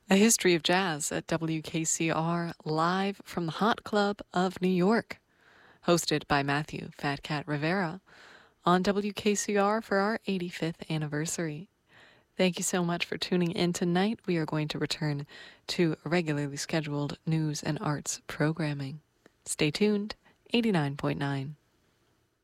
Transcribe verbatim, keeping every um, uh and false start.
A History of Jazz at W K C R, live from the Hot Club of New York, hosted by Matthew Fat Cat Rivera on W K C R for our eighty-fifth anniversary. Thank you so much for tuning in tonight. We are going to return to regularly scheduled news and arts programming. Stay tuned, eighty-nine point nine.